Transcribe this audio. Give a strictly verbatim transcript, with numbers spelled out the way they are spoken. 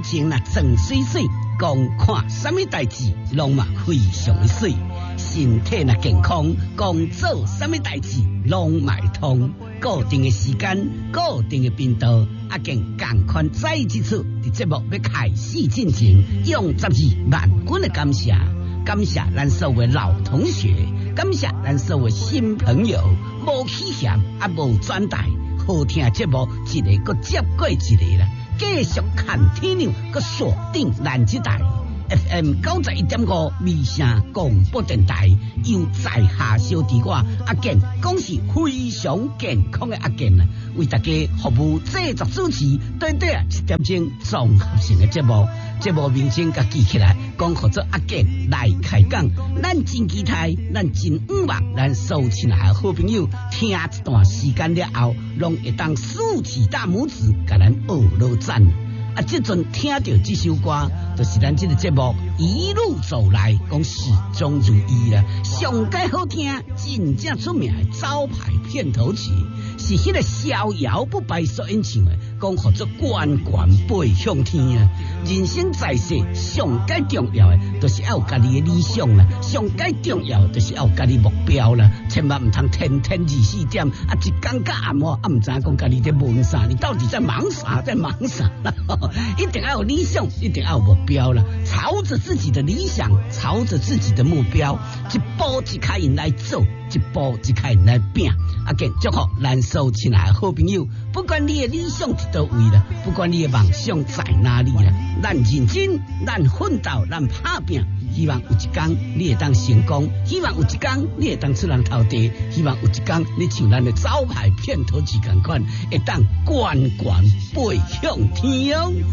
情若装水水，讲看什么代志，拢嘛非常的水。身体若健康，讲做什么代志，拢买通。固定的时间，固定的频道，阿健同款再一次伫节目要开始进前，用十二万分的感谢，感谢咱所有老同学，感谢咱所有新朋友，无起嫌也无转台，好听节目一个搁接过一个啦，继续看天亮，搁锁定咱这台 F M 九十一点五微声广播电台，又在下小弟我阿健，讲是非常健康的阿健啊，为大家服务制作主持，短短啊一点钟综合性的节目，节目名称甲记起来，讲合作阿健来开讲，咱真期待，咱真五望，咱所有亲爱的好朋友听一段时间了后，拢会当竖起大拇指，甲咱学落赞。啊！这阵听到这首歌，就是咱这个节目一路走来，讲始终如一啦。上界好听，真正出名的招牌片头曲，是迄个逍遥不败所演唱的，讲合作关关飞向天啊！人生在世，上界重要的，就是要有家己的理想啦；上界重要，就是要有家己目标啦。千万唔通天天二四点，啊，一天到暗暝，啊，唔知影讲家己在忙啥，你到底在忙啥？在忙啥？一定要有理想，一定要有目标了。朝着自己的理想，朝着自己的目标，一步一开始来做，一步一开始来拼。啊，给祝福咱所有亲爱的好朋友，不管你的理想伫倒位啦，不管你的梦想在哪里啦，咱认真，咱奋斗，咱打拼。希望有一天你会当成功，希望有一天你会当出人头地，希望有一天你像咱的招牌片头曲同款，会当关关飞向天。